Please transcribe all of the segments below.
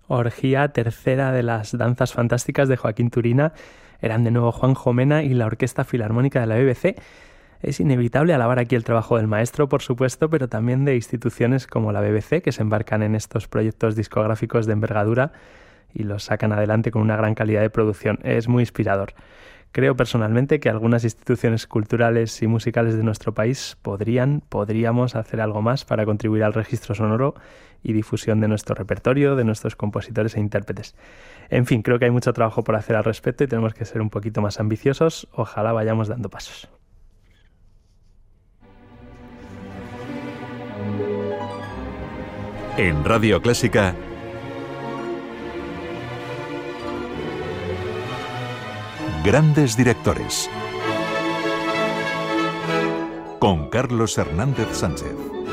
Orgía, tercera de las danzas fantásticas de Joaquín Turina, eran de nuevo Juanjo Mena y la Orquesta Filarmónica de la BBC. Es inevitable alabar aquí el trabajo del maestro, por supuesto, pero también de instituciones como la BBC, que se embarcan en estos proyectos discográficos de envergadura y los sacan adelante con una gran calidad de producción. Es muy inspirador. Creo personalmente que algunas instituciones culturales y musicales de nuestro país podríamos hacer algo más para contribuir al registro sonoro y difusión de nuestro repertorio, de nuestros compositores e intérpretes. En fin, creo que hay mucho trabajo por hacer al respecto y tenemos que ser un poquito más ambiciosos. Ojalá vayamos dando pasos. En Radio Clásica, Grandes Directores, con Carlos Hernández Sánchez.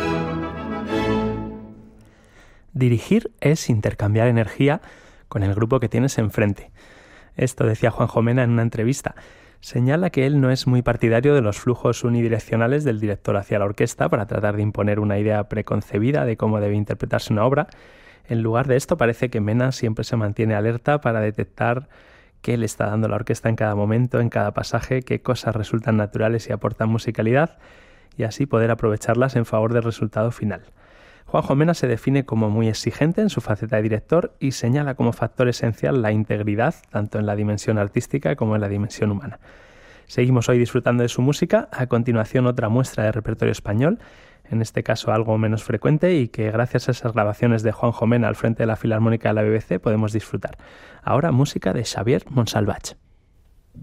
Dirigir es intercambiar energía con el grupo que tienes enfrente. Esto decía Juanjo Mena en una entrevista. Señala que él no es muy partidario de los flujos unidireccionales del director hacia la orquesta para tratar de imponer una idea preconcebida de cómo debe interpretarse una obra. En lugar de esto, parece que Mena siempre se mantiene alerta para detectar qué le está dando la orquesta en cada momento, en cada pasaje, qué cosas resultan naturales y aportan musicalidad, y así poder aprovecharlas en favor del resultado final. Juanjo Mena se define como muy exigente en su faceta de director y señala como factor esencial la integridad, tanto en la dimensión artística como en la dimensión humana. Seguimos hoy disfrutando de su música. A continuación, otra muestra de repertorio español, en este caso algo menos frecuente y que gracias a esas grabaciones de Juanjo Mena al frente de la Filarmónica de la BBC podemos disfrutar. Ahora música de Xavier Monsalvatge.